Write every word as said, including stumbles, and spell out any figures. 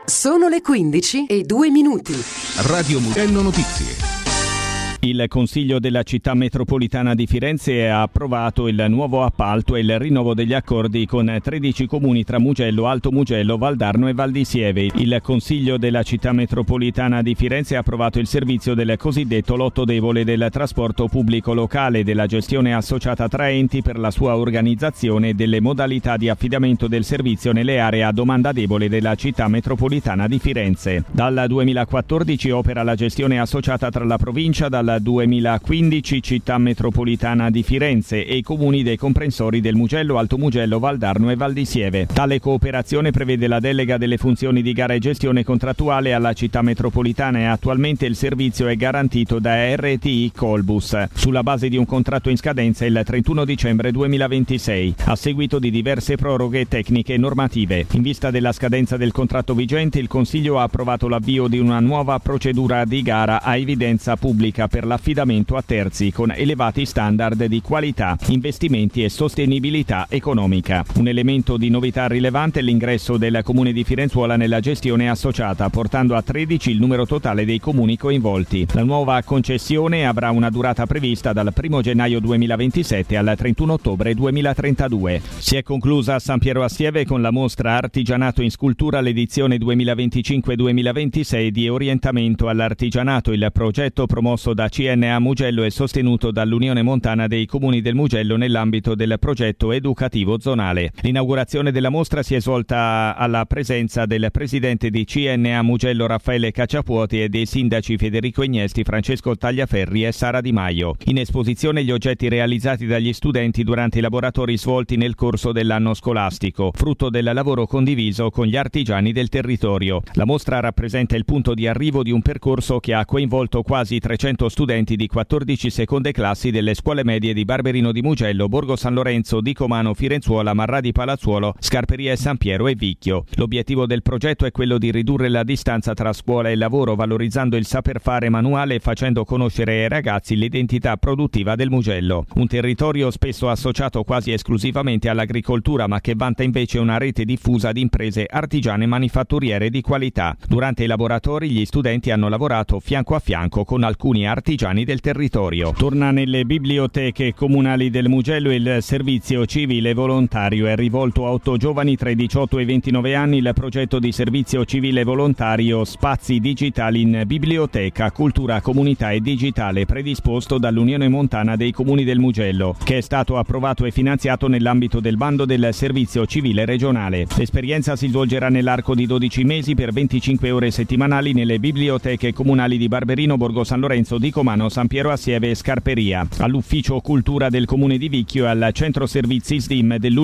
Sono le quindici e due minuti. Radio Mugello Notizie. Il Consiglio della Città Metropolitana di Firenze ha approvato il nuovo appalto e il rinnovo degli accordi con tredici comuni tra Mugello, Alto Mugello, Valdarno e Val di Sieve. Il Consiglio della Città Metropolitana di Firenze ha approvato il servizio del cosiddetto lotto debole del trasporto pubblico locale, della gestione associata tra enti per la sua organizzazione e delle modalità di affidamento del servizio nelle aree a domanda debole della Città Metropolitana di Firenze. Dal duemilaquattordici opera la gestione associata tra la provincia, dal duemilaquindici Città Metropolitana di Firenze e i comuni dei comprensori del Mugello, Alto Mugello, Valdarno e Val di Sieve. Tale cooperazione prevede la delega delle funzioni di gara e gestione contrattuale alla Città Metropolitana e attualmente il servizio è garantito da R T I Colbus sulla base di un contratto in scadenza il trentuno dicembre duemilaventisei, a seguito di diverse proroghe tecniche e normative. In vista della scadenza del contratto vigente, il Consiglio ha approvato l'avvio di una nuova procedura di gara a evidenza pubblica per l'affidamento a terzi con elevati standard di qualità, investimenti e sostenibilità economica. Un elemento di novità rilevante è l'ingresso del Comune di Firenzuola nella gestione associata, portando a tredici il numero totale dei comuni coinvolti. La nuova concessione avrà una durata prevista dal primo gennaio duemilaventisette al trentuno ottobre duemilatrentadue. Si è conclusa a San Piero a Sieve con la mostra Artigianato in Scultura l'edizione duemilaventicinque duemilaventisei di Orientamento all'Artigianato, il progetto promosso da C N A Mugello e sostenuto dall'Unione Montana dei Comuni del Mugello nell'ambito del progetto educativo zonale. L'inaugurazione della mostra si è svolta alla presenza del presidente di C N A Mugello Raffaele Cacciapuoti e dei sindaci Federico Ignesti, Francesco Tagliaferri e Sara Di Maio. In esposizione gli oggetti realizzati dagli studenti durante i laboratori svolti nel corso dell'anno scolastico, frutto del lavoro condiviso con gli artigiani del territorio. La mostra rappresenta il punto di arrivo di un percorso che ha coinvolto quasi trecento studenti di quattordici seconde classi delle scuole medie di Barberino di Mugello, Borgo San Lorenzo, Dicomano, Firenzuola, Marrà di Palazzuolo, Scarperia e San Piero e Vicchio. L'obiettivo del progetto è quello di ridurre la distanza tra scuola e lavoro, valorizzando il saper fare manuale e facendo conoscere ai ragazzi l'identità produttiva del Mugello. Un territorio spesso associato quasi esclusivamente all'agricoltura, ma che vanta invece una rete diffusa di imprese artigiane e manifatturiere di qualità. Durante i laboratori gli studenti hanno lavorato fianco a fianco con alcuni artigiani del territorio. Torna nelle biblioteche comunali del Mugello il servizio civile volontario. È rivolto a otto giovani tra i diciotto e i ventinove anni il progetto di servizio civile volontario Spazi Digitali in Biblioteca, Cultura, Comunità e Digitale, predisposto dall'Unione Montana dei Comuni del Mugello, che è stato approvato e finanziato nell'ambito del bando del servizio civile regionale. L'esperienza si svolgerà nell'arco di dodici mesi per venticinque ore settimanali nelle biblioteche comunali di Barberino, Borgo San Lorenzo, Dicomano, San Piero a Sieve e Scarperia, all'ufficio cultura del comune di Vicchio e al centro servizi S D I M dell'Unione